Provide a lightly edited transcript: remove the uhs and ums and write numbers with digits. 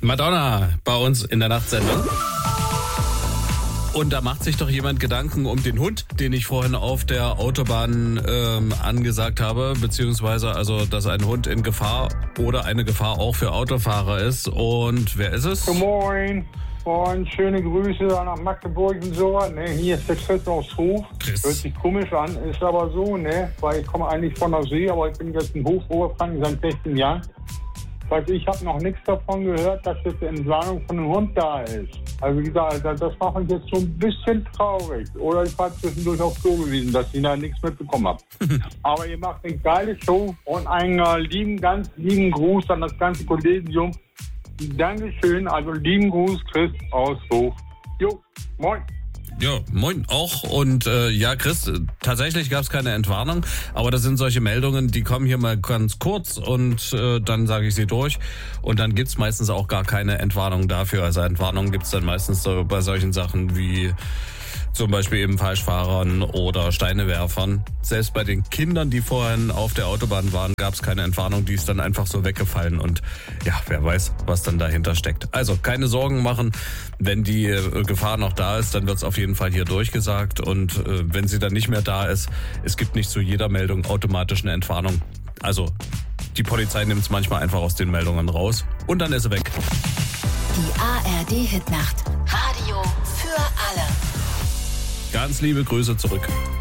Madonna bei uns in der Nachtsendung. Und da macht sich doch jemand Gedanken um den Hund, den ich vorhin auf der Autobahn angesagt habe, beziehungsweise also, dass ein Hund in Gefahr oder eine Gefahr auch für Autofahrer ist. Und wer ist es? Moin. Und schöne Grüße nach Magdeburg und so. Ne, hier ist der Chris aus Hof. Chris. Hört sich komisch an, ist aber so, ne? Weil ich komme eigentlich von der See, aber ich bin jetzt in Hofoberfranken seit 16 Jahren. Ich habe noch nichts davon gehört, dass jetzt eine Entwarnung von einem Hund da ist. Also wie gesagt, das macht mich jetzt so ein bisschen traurig. Oder ich war zwischendurch auf Klo gewesen, dass ich da nichts mitbekommen habe. Aber ihr macht eine geile Show und einen ganz lieben Gruß an das ganze Kollegium. Dankeschön, also lieben Gruß, Chris aus Hof. Jo, moin. Ja, moin auch. Und ja, Chris, tatsächlich gab es keine Entwarnung, aber das sind solche Meldungen, die kommen hier mal ganz kurz und dann sage ich sie durch und dann gibt's meistens auch gar keine Entwarnung dafür. Also Entwarnung gibt's dann meistens so bei solchen Sachen wie zum Beispiel eben Falschfahrern oder Steinewerfern. Selbst bei den Kindern, die vorhin auf der Autobahn waren, gab es keine Entwarnung, die ist dann einfach so weggefallen und ja, wer weiß, was dann dahinter steckt. Also keine Sorgen machen, wenn die Gefahr noch da ist, dann wird es auf jeden Fall hier durchgesagt und wenn sie dann nicht mehr da ist, es gibt nicht zu jeder Meldung automatisch eine Entwarnung. Also die Polizei nimmt es manchmal einfach aus den Meldungen raus und dann ist sie weg. Die ARD Hitnacht. Radio für alle. Ganz liebe Grüße zurück.